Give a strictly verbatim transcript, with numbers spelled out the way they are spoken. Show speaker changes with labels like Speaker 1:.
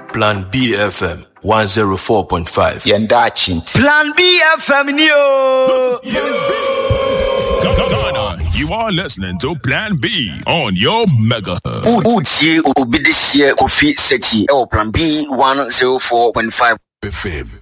Speaker 1: Plan B F M one oh four point five.
Speaker 2: Yenda Chinti.
Speaker 3: Plan B F M Neo.
Speaker 4: You are listening to Plan B on your megahertz.
Speaker 2: Uchi Obidishie Kofi Sechi. Oh, Plan B one oh four point five.